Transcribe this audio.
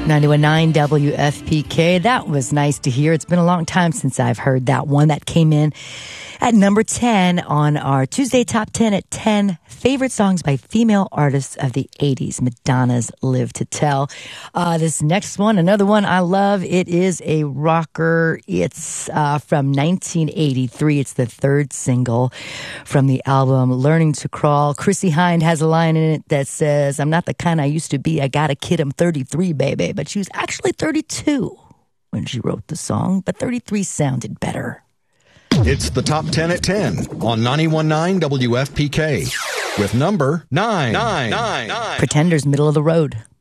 91.9 WFPK. That was nice to hear. It's been a long time since I've heard that one. That came in at number 10 on our Tuesday Top 10 at 10 favorite songs by female artists of the 80s. Madonna's Live to Tell. This next one, another one I love. It is a rocker. It's from 1983. It's the third single from the album Learning to Crawl. Chrissie Hynde has a line in it that says, "I'm not the kind I used to be. I got a kid. I'm 33, baby." But she was actually 32 when she wrote the song, but 33 sounded better. It's the Top 10 at 10 on 91.9 WFPK with number 9. Pretenders, Middle of the Road.